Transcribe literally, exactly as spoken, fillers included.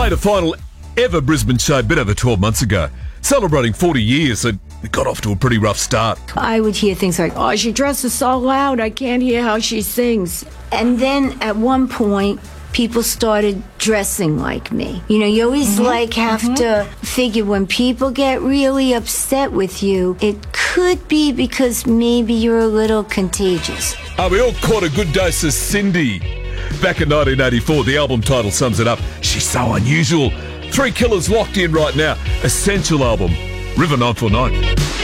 played a final ever Brisbane show a bit over twelve months ago, celebrating forty years, so it got off to a pretty rough start. I would hear things like, oh, she dresses so loud, I can't hear how she sings. And then at one point, people started dressing like me. You know, you always mm-hmm. like have mm-hmm. to figure when people get really upset with you, it could be because maybe you're a little contagious. Uh, we all caught a good dose of Cindy. Back in nineteen eighty-four, the album title sums it up. She's so unusual. Three Killers locked in right now. Essential album. River nine four nine.